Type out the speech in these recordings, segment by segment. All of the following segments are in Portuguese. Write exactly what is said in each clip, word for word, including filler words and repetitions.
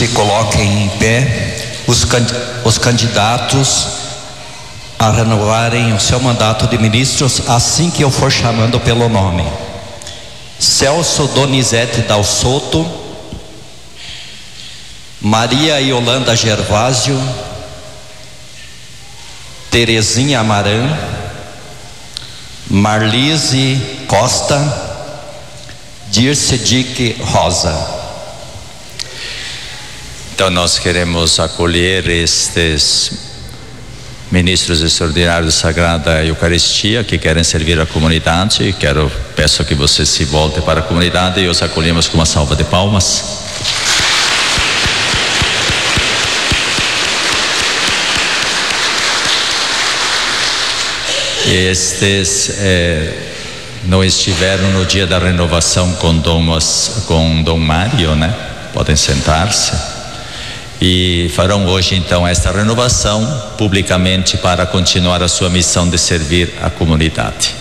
se coloquem em pé os, os candidatos a renovarem o seu mandato de ministros assim que eu for chamando pelo nome. Celso Donizete Dal Soto, Maria Yolanda Gervásio, Terezinha Amaran, Marlise Costa, Dirce Dick Rosa. Então nós queremos acolher estes ministros extraordinários da Sagrada Eucaristia que querem servir a comunidade. Quero, peço que você se volte para a comunidade e os acolhemos com uma salva de palmas. Estes eh, não estiveram no dia da renovação com Dom, com Dom Mário, né? Podem sentar-se. E farão hoje então esta renovação publicamente para continuar a sua missão de servir a comunidade.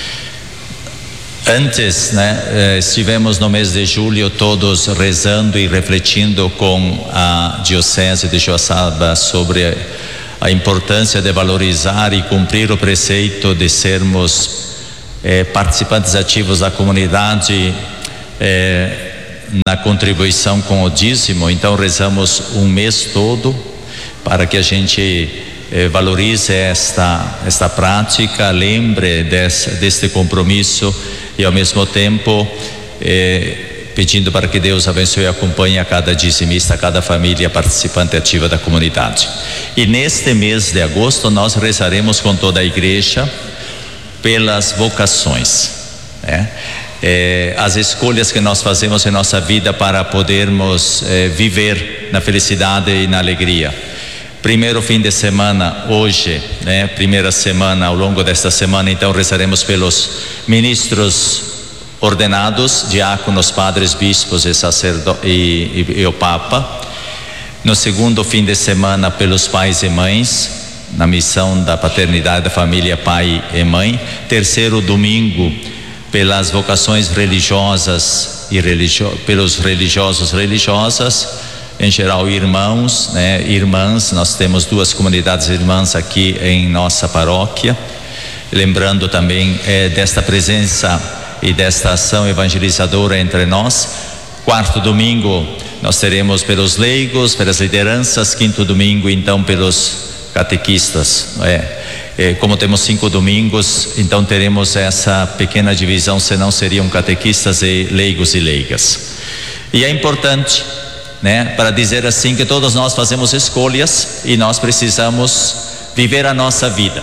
Antes, né, estivemos no mês de julho todos rezando e refletindo com a Diocese de Joaçaba sobre a importância de valorizar e cumprir o preceito de sermos eh, participantes ativos da comunidade eh, na contribuição com o dízimo. Então rezamos um mês todo para que a gente eh, valorize esta, esta prática, lembre desse, deste compromisso e ao mesmo tempo eh, pedindo para que Deus abençoe e acompanhe a cada dizimista, a cada família participante ativa da comunidade. E neste mês de agosto nós rezaremos com toda a igreja pelas vocações, né? É, as escolhas que nós fazemos em nossa vida para podermos é, viver na felicidade e na alegria. Primeiro fim de semana, hoje, né? Primeira semana, ao longo desta semana, então rezaremos pelos ministros ordenados, diáconos, padres, bispos e sacerdotes e, e, e o Papa. No segundo fim de semana, pelos pais e mães, na missão da paternidade da família, pai e mãe. Terceiro domingo, pelas vocações religiosas e religio, pelos religiosos religiosas, em geral irmãos, né, irmãs. Nós temos duas comunidades irmãs aqui em nossa paróquia, lembrando também é, desta presença e desta ação evangelizadora entre nós. Quarto domingo nós teremos pelos leigos, pelas lideranças. Quinto domingo então pelos catequistas, é. É, como temos cinco domingos, então teremos essa pequena divisão, senão seriam catequistas e leigos e leigas. E é importante, né, para dizer assim, que todos nós fazemos escolhas e nós precisamos viver a nossa vida,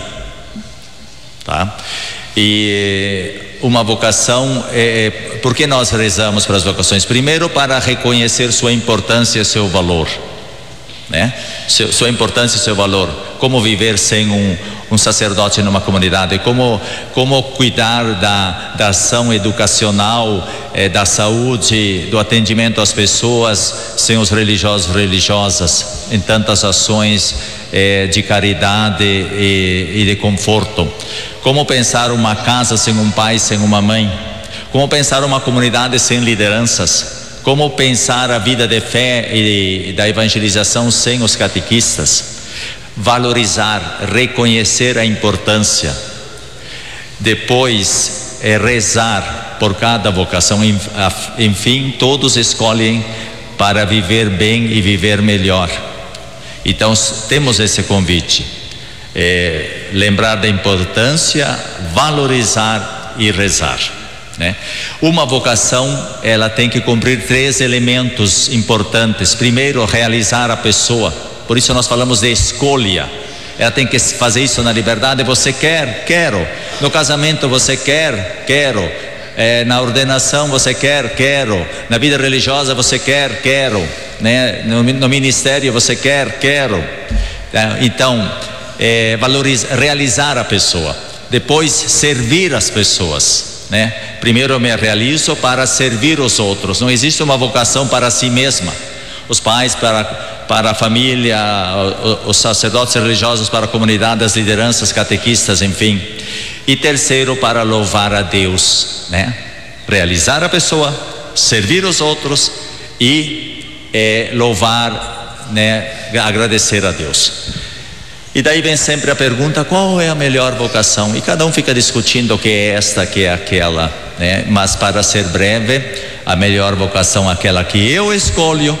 tá? E uma vocação, é, por que nós rezamos para as vocações? Primeiro, para reconhecer sua importância e seu valor, né? Seu, sua importância e seu valor. Como viver sem um, um sacerdote numa comunidade? Como, como cuidar da, da ação educacional, eh, da saúde, do atendimento às pessoas sem os religiosos e religiosas, em tantas ações eh, de caridade e, e de conforto? Como pensar uma casa sem um pai, sem uma mãe? Como pensar uma comunidade sem lideranças? Como pensar a vida de fé e da evangelização sem os catequistas? Valorizar, reconhecer a importância. Depois é rezar por cada vocação. Enfim, todos escolhem para viver bem e viver melhor. Então temos esse convite, é, lembrar da importância, valorizar e rezar, né? Uma vocação, ela tem que cumprir três elementos importantes. Primeiro, realizar a pessoa. Por isso nós falamos de escolha. Ela tem que fazer isso na liberdade. Você quer? Quero. No casamento você quer? Quero. É, na ordenação você quer? Quero. Na vida religiosa você quer? Quero. Né? No, no ministério você quer? Quero. É, então, é, valorizar, realizar a pessoa. Depois, servir as pessoas, né? Primeiro eu me realizo para servir os outros. Não existe uma vocação para si mesma. Os pais para, para a família, os sacerdotes religiosos para a comunidade, as lideranças, catequistas, enfim. E terceiro, para louvar a Deus, né? Realizar a pessoa, servir os outros e é louvar, né, agradecer a Deus. E daí vem sempre a pergunta: qual é a melhor vocação? E cada um fica discutindo que é esta, que é aquela, né? Mas para ser breve, a melhor vocação é aquela que eu escolho,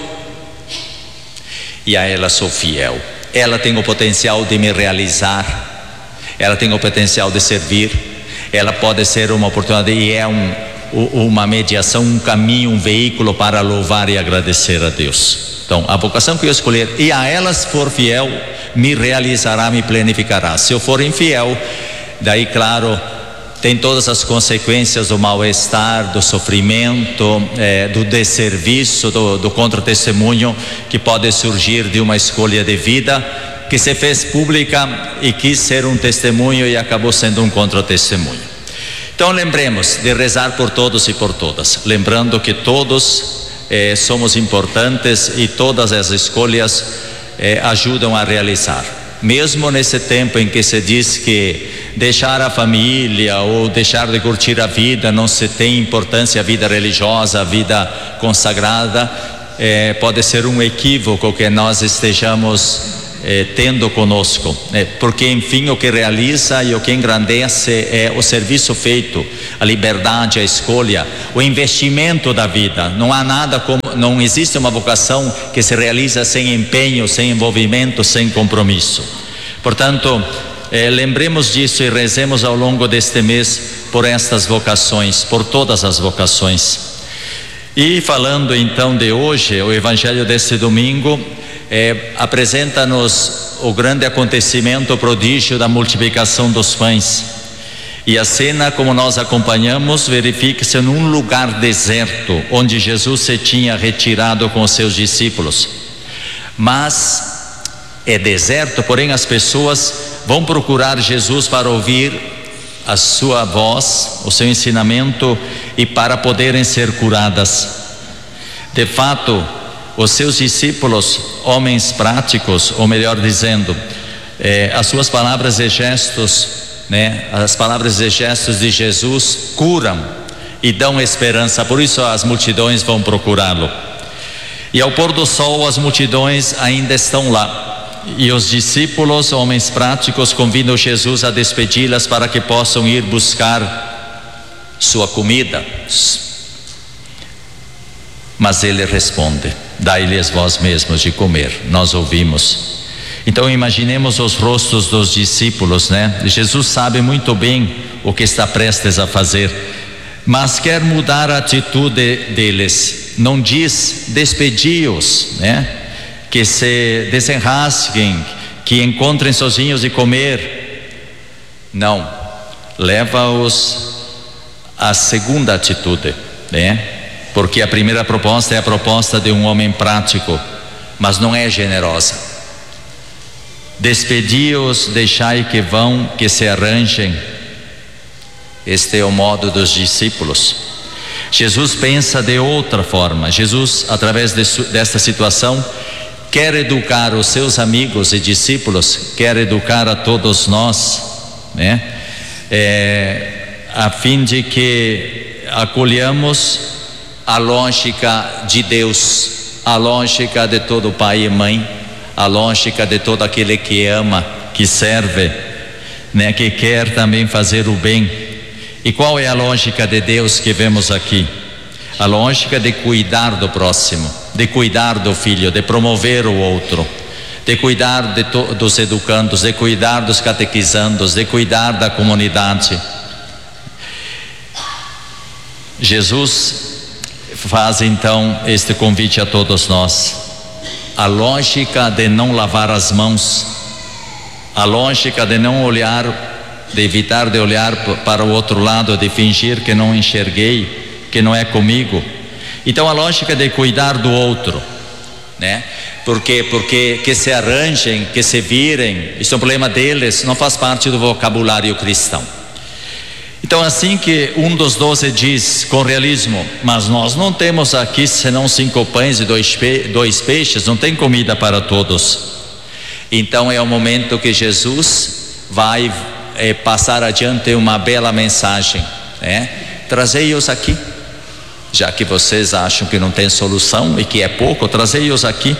e a ela sou fiel. Ela tem o potencial de me realizar, ela tem o potencial de servir, ela pode ser uma oportunidade e é um, uma mediação, um caminho, um veículo para louvar e agradecer a Deus. Então, a vocação que eu escolher e a ela se for fiel, me realizará, me planificará. Se eu for infiel, daí claro, tem todas as consequências do mal-estar, do sofrimento, é, do desserviço, do, do contra-testemunho que pode surgir de uma escolha de vida que se fez pública e quis ser um testemunho e acabou sendo um contra-testemunho. Então lembremos de rezar por todos e por todas, lembrando que todos eh, somos importantes e todas as escolhas eh, ajudam a realizar. Mesmo nesse tempo em que se diz que deixar a família ou deixar de curtir a vida não se tem importância, a vida religiosa, a vida consagrada, eh, pode ser um equívoco que nós estejamos eh, tendo conosco, eh, porque enfim o que realiza e o que engrandece é o serviço feito, a liberdade, a escolha, o investimento da vida. Não há nada como, não existe uma vocação que se realiza sem empenho, sem envolvimento, sem compromisso. Portanto, eh, lembremos disso e rezemos ao longo deste mês por estas vocações, por todas as vocações. E falando então de hoje, o evangelho deste domingo eh, apresenta-nos o grande acontecimento, o prodígio da multiplicação dos pães. E a cena, como nós acompanhamos, verifica-se num lugar deserto, onde Jesus se tinha retirado com os seus discípulos. Mas é deserto, porém as pessoas vão procurar Jesus para ouvir a sua voz, o seu ensinamento e para poderem ser curadas. De fato, os seus discípulos, homens práticos, ou melhor dizendo, eh, as suas palavras e gestos, né, as palavras e gestos de Jesus curam e dão esperança, por isso as multidões vão procurá-lo. E ao pôr do sol as multidões ainda estão lá, e os discípulos, homens práticos, convidam Jesus a despedi-las para que possam ir buscar sua comida. Mas ele responde: dai-lhes vós mesmos de comer. Nós ouvimos. Então imaginemos os rostos dos discípulos, né? Jesus sabe muito bem o que está prestes a fazer, mas quer mudar a atitude deles. Não diz despedi-os, né? Que se desenrasquem, que encontrem sozinhos de comer. Não, leva-os à segunda atitude, né? Porque a primeira proposta é a proposta de um homem prático, mas não é generosa. Despedi-os, deixai que vão, que se arranjem. Este é o modo dos discípulos. Jesus pensa de outra forma. Jesus, através de, desta situação, quer educar os seus amigos e discípulos, quer educar a todos nós, né? É, a fim de que acolhamos a lógica de Deus, a lógica de todo pai e mãe, a lógica de todo aquele que ama, que serve, né? Que quer também fazer o bem. E qual é a lógica de Deus que vemos aqui? A lógica de cuidar do próximo, de cuidar do filho, de promover o outro, de cuidar de to, dos educandos, de cuidar dos catequizandos, de cuidar da comunidade. Jesus faz então este convite a todos nós. A lógica de não lavar as mãos, a lógica de não olhar, de evitar de olhar para o outro lado, de fingir que não enxerguei, que não é comigo. Então a lógica de cuidar do outro, né? Porque, porque que se arranjem, que se virem, isso é um problema deles, não faz parte do vocabulário cristão. Então assim que um dos doze diz com realismo: mas nós não temos aqui senão cinco pães e dois, pe dois peixes, não tem comida para todos. Então é o momento que Jesus vai é, passar adiante uma bela mensagem, né? Trazei-os aqui. já que vocês acham que não tem solução e que é pouco, trazei-os aqui.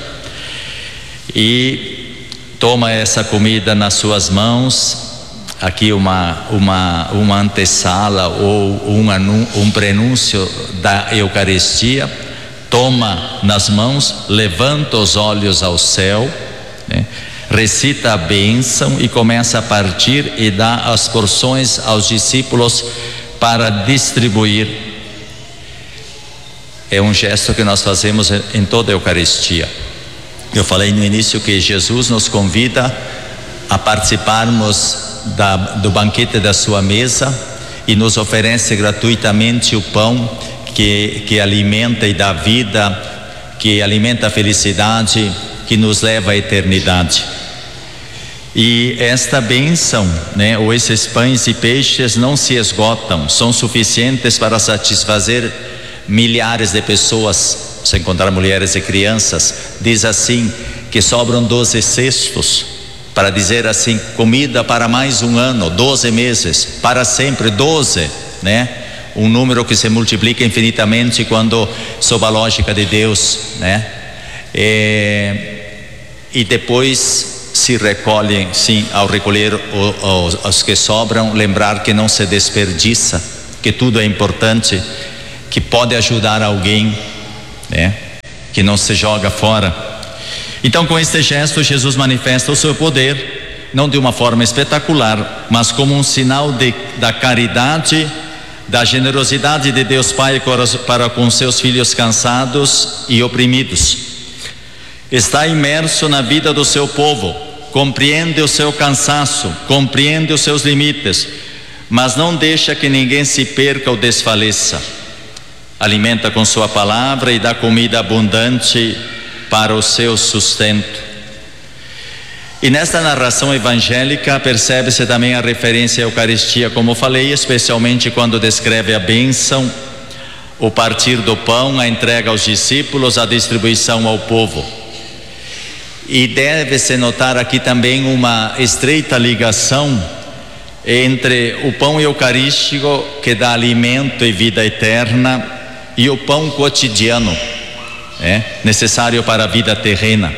E toma essa comida nas suas mãos, aqui uma, uma, uma antessala ou um, um prenúncio da Eucaristia. Toma nas mãos, levanta os olhos ao céu, né? Recita a bênção e começa a partir e dá as porções aos discípulos para distribuir. É um gesto que nós fazemos em toda a Eucaristia. Eu falei no início que Jesus nos convida a participarmos da, do banquete da sua mesa e nos oferece gratuitamente o pão que, que alimenta e dá vida, que alimenta a felicidade, que nos leva à eternidade. E esta bênção, né, ou esses pães e peixes não se esgotam, são suficientes para satisfazer milhares de pessoas, sem contar mulheres e crianças. Diz assim que sobram doze cestos, para dizer assim, comida para mais um ano, doze meses, para sempre, doze, né? Um número que se multiplica infinitamente quando, sob a lógica de Deus, né? E, e depois se recolhem, sim, ao recolher os, os que sobram, lembrar que não se desperdiça, que tudo é importante, que pode ajudar alguém, né? Que não se joga fora. Então, com este gesto, Jesus manifesta o seu poder, não de uma forma espetacular, mas como um sinal de, da caridade, da generosidade de Deus Pai para com seus filhos cansados e oprimidos. Está imerso na vida do seu povo, compreende o seu cansaço, compreende os seus limites, mas não deixa que ninguém se perca ou desfaleça. Alimenta com sua palavra e dá comida abundante para o seu sustento. E nesta narração evangélica percebe-se também a referência à Eucaristia, como falei, especialmente quando descreve a bênção, o partir do pão, a entrega aos discípulos, a distribuição ao povo. E deve-se notar aqui também uma estreita ligação entre o pão eucarístico, que dá alimento e vida eterna, e o pão cotidiano, é necessário para a vida terrena.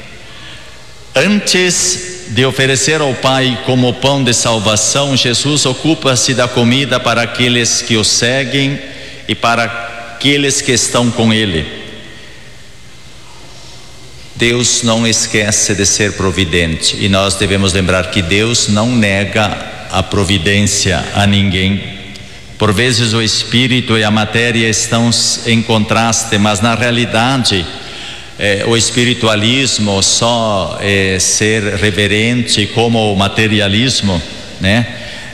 Antes de oferecer ao Pai como pão de salvação, Jesus ocupa-se da comida para aqueles que o seguem e para aqueles que estão com Ele. Deus não esquece de ser providente, e nós devemos lembrar que Deus não nega a providência a ninguém. Por vezes o espírito e a matéria estão em contraste, mas na realidade é, o espiritualismo só é ser reverente como o materialismo, né?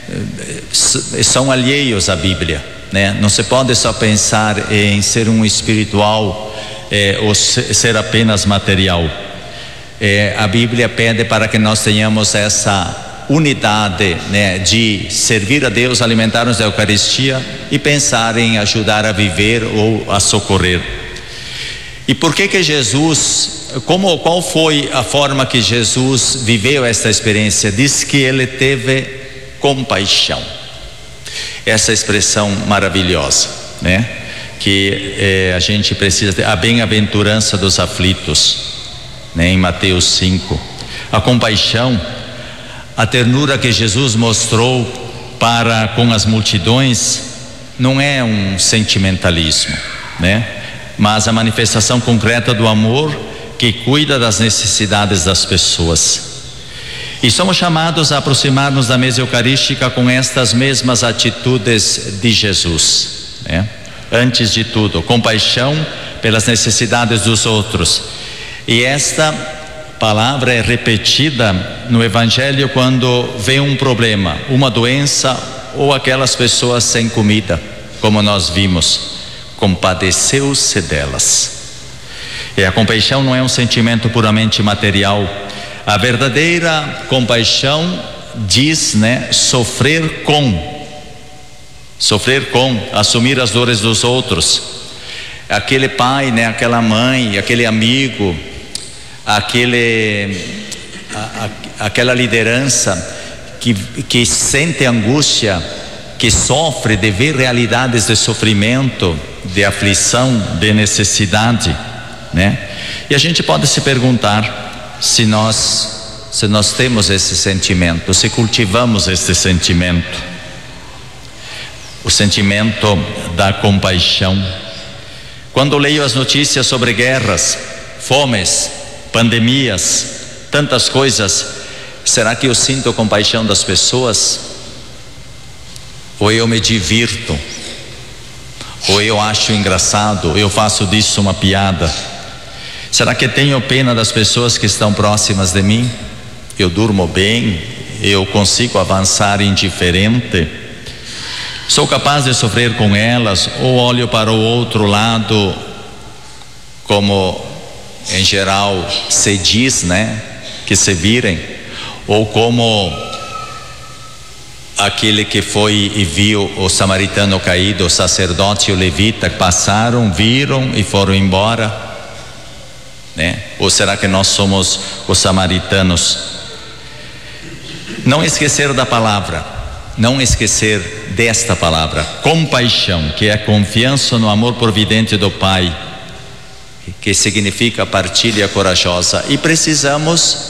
São alheios à Bíblia, né? Não se pode só pensar em ser um espiritual É, ou ser apenas material. É, a Bíblia pede para que nós tenhamos essa unidade, né, de servir a Deus, alimentar-nos da Eucaristia e pensar em ajudar a viver ou a socorrer. E por que que Jesus, como, qual foi a forma que Jesus viveu esta experiência? Diz que ele teve compaixão. Essa expressão maravilhosa, né? Que eh, a gente precisa ter a bem-aventurança dos aflitos, né, em Mateus cinco. A compaixão, a ternura que Jesus mostrou para com as multidões, não é um sentimentalismo, né, mas a manifestação concreta do amor que cuida das necessidades das pessoas. E somos chamados a aproximar-nos da mesa eucarística com estas mesmas atitudes de Jesus, né? Antes de tudo, compaixão pelas necessidades dos outros. E esta palavra é repetida no Evangelho quando vem um problema, uma doença ou aquelas pessoas sem comida, como nós vimos. Compadeceu-se delas. E a compaixão não é um sentimento puramente material. A verdadeira compaixão diz, né, sofrer com. Sofrer com, assumir as dores dos outros. Aquele pai, né, aquela mãe, aquele amigo, aquele, a, a, aquela liderança que, que sente angústia, que sofre de ver realidades de sofrimento, de aflição, de necessidade, né? E a gente pode se perguntar se nós, se nós temos esse sentimento, se cultivamos esse sentimento, o sentimento da compaixão. Quando leio as notícias sobre guerras, fomes, pandemias, tantas coisas, será que eu sinto compaixão das pessoas? Ou eu me divirto? Ou eu acho engraçado, eu faço disso uma piada? Será que tenho pena das pessoas que estão próximas de mim? Eu durmo bem? Eu consigo avançar indiferente? Sou capaz de sofrer com elas? Ou olho para o outro lado, como em geral se diz, né? Que se virem? Ou como aquele que foi e viu o samaritano caído, o sacerdote e o levita passaram, viram e foram embora, né? Ou será que nós somos os samaritanos? Não esquecer da palavra, não esquecer desta palavra, compaixão, que é a confiança no amor providente do Pai, que significa partilha corajosa, e precisamos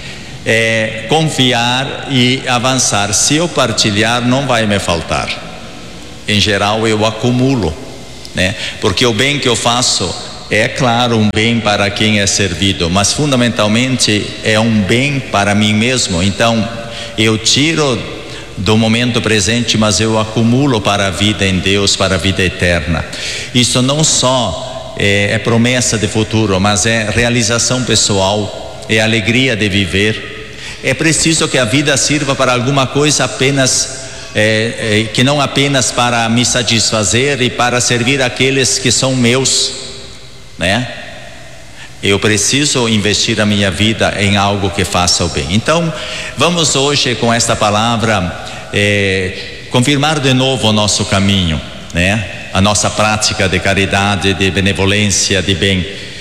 É, confiar e avançar. Se eu partilhar, não vai me faltar. Em geral, eu acumulo, né? Porque o bem que eu faço é, claro, um bem para quem é servido, mas fundamentalmente é um bem para mim mesmo. Então, eu tiro do momento presente, mas eu acumulo para a vida em Deus, para a vida eterna. Isso não só é, é promessa de futuro, mas é realização pessoal, é alegria de viver. É preciso que a vida sirva para alguma coisa apenas, é, é, que não apenas para me satisfazer e para servir aqueles que são meus, né? Eu preciso investir a minha vida em algo que faça o bem. Então, vamos hoje com esta palavra é, confirmar de novo o nosso caminho, né? A nossa prática de caridade, de benevolência, de bem.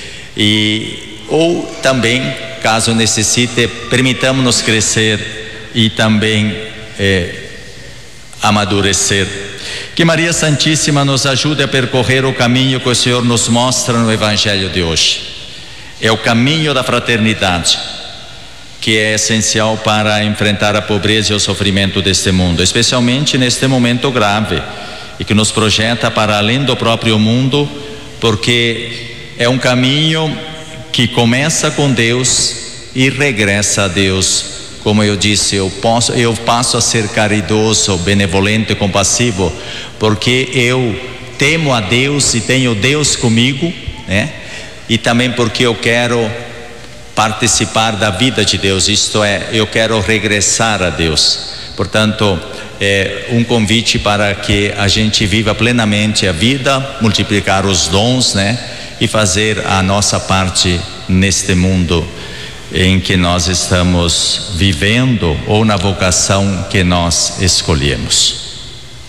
E ou também, caso necessite, permitamos-nos crescer e também eh, amadurecer. Que Maria Santíssima nos ajude a percorrer o caminho que o Senhor nos mostra no Evangelho de hoje. É o caminho da fraternidade, que é essencial para enfrentar a pobreza e o sofrimento deste mundo, especialmente neste momento grave, e que nos projeta para além do próprio mundo, porque é um caminho que começa com Deus e regressa a Deus. Como eu disse, eu posso, eu passo a ser caridoso, benevolente e compassivo, porque eu temo a Deus e tenho Deus comigo, né? E também porque eu quero participar da vida de Deus, isto é, eu quero regressar a Deus. Portanto, é um convite para que a gente viva plenamente a vida, multiplicar os dons, né? E fazer a nossa parte neste mundo em que nós estamos vivendo, ou na vocação que nós escolhemos.